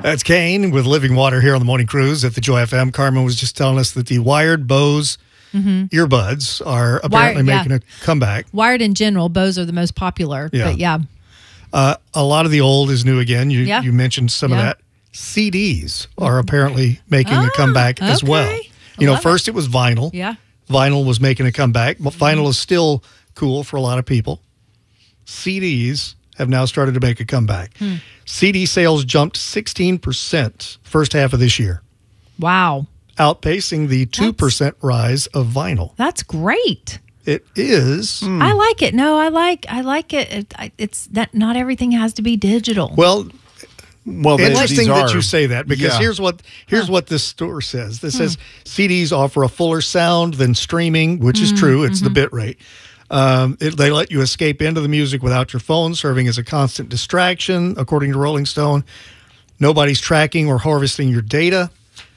That's Kane with Living Water here on the Morning Cruise at the Joy FM. Carmen was just telling us that the wired Bose earbuds are apparently making a comeback. Wired in general, Bose are the most popular. Yeah. But yeah. A lot of the old is new again. You mentioned some of that. CDs are apparently making a comeback as well. First it was vinyl. Yeah. Vinyl was making a comeback. Vinyl is still cool for a lot of people. CDs have now started to make a comeback. CD sales jumped 16% first half of this year. Wow. Outpacing the 2% rise of vinyl. That's great. It is. I like it. No, I like it. It's that not everything has to be digital. Well, interesting that you are. say that, because here's what this store says. This says CDs offer a fuller sound than streaming, which is true. It's the bit rate. They let you escape into the music without your phone, serving as a constant distraction, according to Rolling Stone. Nobody's tracking or harvesting your data.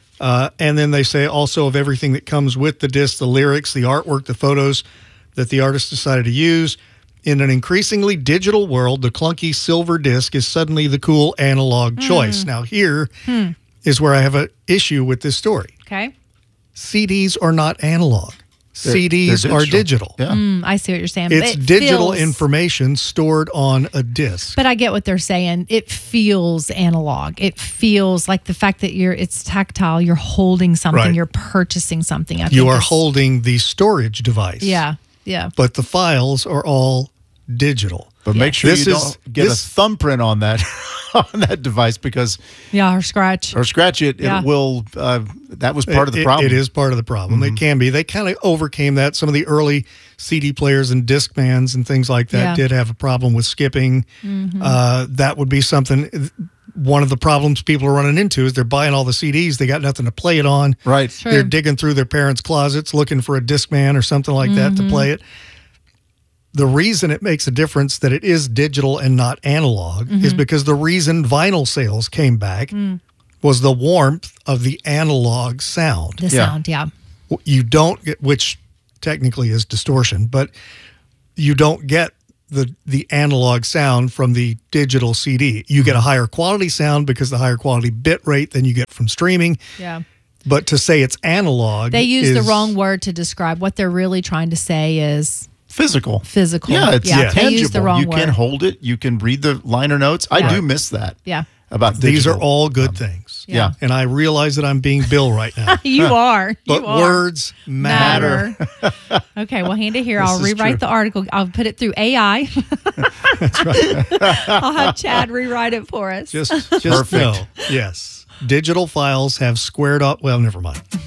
And then they say also of everything that comes with the disc, the lyrics, the artwork, the photos that the artist decided to use. In an increasingly digital world, the clunky silver disc is suddenly the cool analog choice. Now, here is where I have an issue with this story. Okay. CDs are not analog. CDs are digital. Yeah. I see what you're saying. It's digital information stored on a disc. But I get what they're saying. It feels analog. It feels like the fact that it's tactile. You're holding something. Right. You're purchasing something. You are holding the storage device. Yeah. But the files are all digital. But make sure you don't get a thumbprint on that device, because or scratch it. It will. That was part of the problem. It is part of the problem. It can be. They kind of overcame that. Some of the early CD players and Discmans and things like that did have a problem with skipping. That would be something. One of the problems people are running into is they're buying all the CDs. They got nothing to play it on. Right. They're digging through their parents' closets looking for a Discman or something like that to play it. The reason it makes a difference that it is digital and not analog is because the reason vinyl sales came back was the warmth of the analog sound. The sound, You don't get, which technically is distortion, but you don't get the analog sound from the digital CD. You get a higher quality sound because the higher quality bit rate than you get from streaming. Yeah. But to say it's analog, they use the wrong word to describe what they're really trying to say is physical. Yeah, it's tangible. They use the wrong you can word. hold it. You can read the liner notes. I do miss that. Yeah. About these digital. are all good things. Yeah. And I realize that I'm being Bill right now. You are. But words matter. Okay, well, hand it here. I'll rewrite the article. I'll put it through AI. That's right. I'll have Chad rewrite it for us. Just know. Yes. Digital files have squared up. Well, never mind.